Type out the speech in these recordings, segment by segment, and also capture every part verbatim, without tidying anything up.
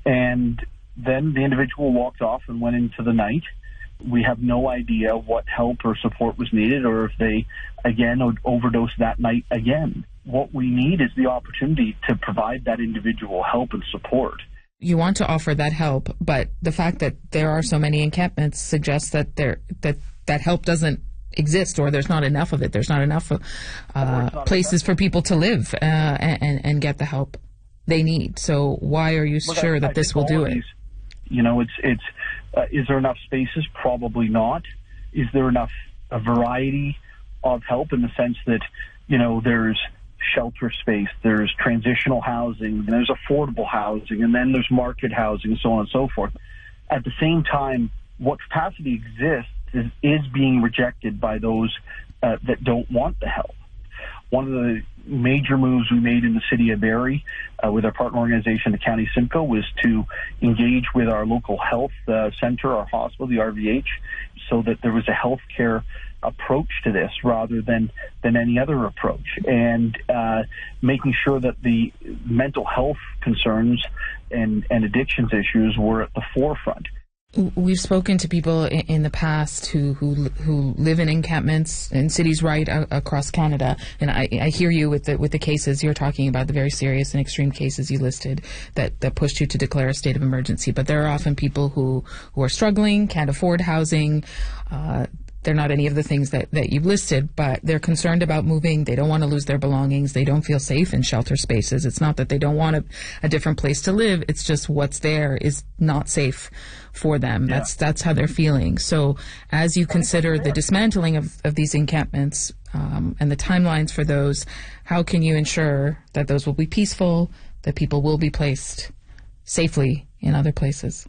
And then the individual walked off and went into the night. We have no idea what help or support was needed, or if they, again, overdosed that night again. What we need is the opportunity to provide that individual help and support. You want to offer that help, but the fact that there are so many encampments suggests that there that that help doesn't exist, or there's not enough of it. There's not enough uh, not places enough. for people to live uh, and, and get the help they need. So why are you Look, sure I, that I this will do it? These, you know, it's it's. Uh, is there enough spaces? Probably not. Is there enough a variety of help in the sense that, you know, there's shelter space, there's transitional housing, there's affordable housing, and then there's market housing, and so on and so forth. At the same time, what capacity exists is, is being rejected by those uh, that don't want the help. One of the major moves we made in the city of Barrie uh, with our partner organization, the County Simcoe, was to engage with our local health uh, center, our hospital, the R V H, so that there was a healthcare approach to this rather than, than any other approach, and uh, making sure that the mental health concerns and, and addictions issues were at the forefront. We've spoken to people in the past who who, who live in encampments in cities right across Canada, and I, I hear you with the with the cases you're talking about, the very serious and extreme cases you listed that, that pushed you to declare a state of emergency. But there are often people who, who are struggling, can't afford housing. Uh, They're not any of the things that, that you've listed, but they're concerned about moving. They don't want to lose their belongings. They don't feel safe in shelter spaces. It's not that they don't want a, a different place to live. It's just what's there is not safe for them. Yeah. That's that's how they're feeling. So as you consider the dismantling of, of these encampments um, and the timelines for those, how can you ensure that those will be peaceful, that people will be placed safely in other places?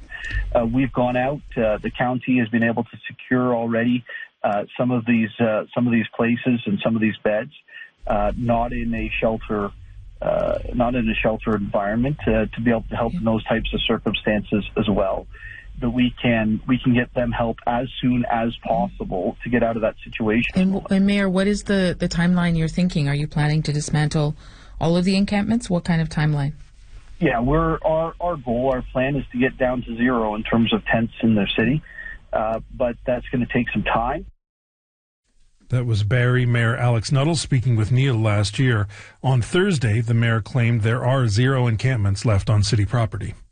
Uh, we've gone out. Uh, the county has been able to secure already uh, some of these uh, some of these places and some of these beds, uh, not in a shelter, uh, not in a shelter environment, uh, to be able to help in those types of circumstances as well. That we can we can get them help as soon as possible to get out of that situation. And, and Mayor, what is the the timeline you're thinking? Are you planning to dismantle all of the encampments? What kind of timeline? Yeah, we're our, our goal, our plan is to get down to zero in terms of tents in the city, uh, but that's going to take some time. That was Barrie Mayor Alex Nuttall speaking with Neil last year. On Thursday, the mayor claimed there are zero encampments left on city property.